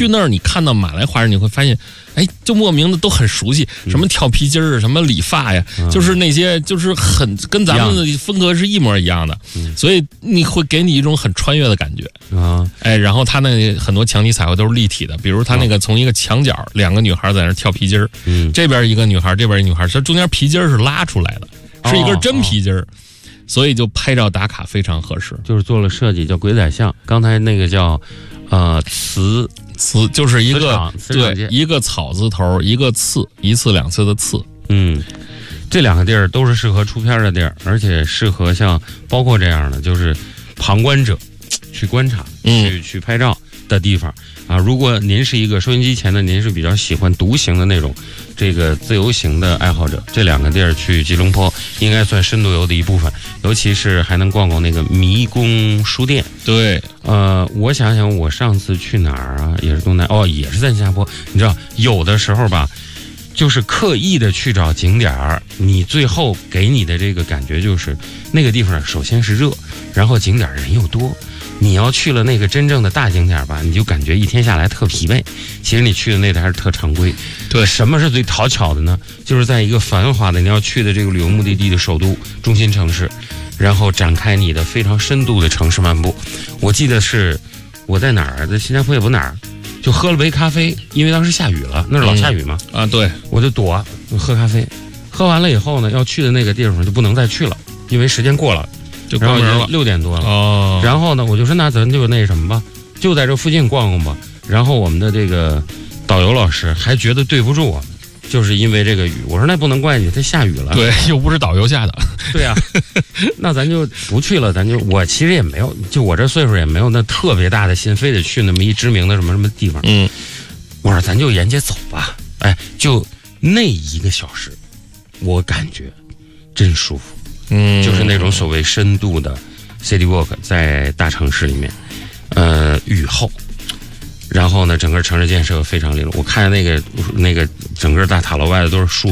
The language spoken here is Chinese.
去那儿你看到马来华人，你会发现，哎，就莫名的都很熟悉，什么跳皮筋儿，什么理发呀，就是那些就是很跟咱们的风格是一模一样的，所以你会给你一种很穿越的感觉啊。哎，然后他那很多墙体彩绘都是立体的，比如他那个从一个墙角2个女孩在那跳皮筋儿，这边一个女孩，这边一个女孩，这中间皮筋儿是拉出来的，是一根真皮筋儿。所以就拍照打卡非常合适， 就是做了设计叫鬼仔像。刚才那个叫瓷就是一个对一个草字头，一个次，一次两次的次。 这2个地儿都是适合出片的地儿，而且适合像包括这样的就是旁观者去观察、去拍照的地方啊。如果您是一个收音机前的，您是比较喜欢独行的那种这个自由行的爱好者，这2个地儿去吉隆坡应该算深度游的一部分，尤其是还能逛逛那个迷宫书店。 对， 我想想，我上次去哪儿啊？也是东南也是在新加坡。你知道，有的时候吧，就是刻意的去找景点儿，你最后给你的这个感觉就是那个地方首先是热，然后景点人又多。你要去了那个真正的大景点吧，你就感觉一天下来特疲惫。其实你去的那还是特常规。 对， 什么是最讨巧的呢？就是在一个繁华的你要去的这个旅游目的地的首都中心城市，然后展开你的非常深度的城市漫步。我记得是我在哪儿，在新加坡也不哪儿，就喝了杯咖啡，因为当时下雨了，那是老下雨嘛。 对， 我就躲喝咖啡，喝完了以后呢，要去的那个地方就不能再去了，因为时间过了。 就关门了 ，6点多了。然后呢，我就说那咱就那什么吧，就在这附近逛逛吧。然后我们的这个导游老师还觉得对不住我们，就是因为这个雨。我说那不能怪你，它下雨了。 对，又不是导游下的。 对啊，那咱就不去了。我其实也没有，就我这岁数也没有那特别大的心，非得去那么一知名的什么什么地方。我说咱就沿街走吧。哎，就那1个小时，我感觉真舒服。就是那种所谓深度的 city walk， 在大城市里面，雨后，然后呢，整个城市建设非常利落。我看那个整个大塔楼外的都是树。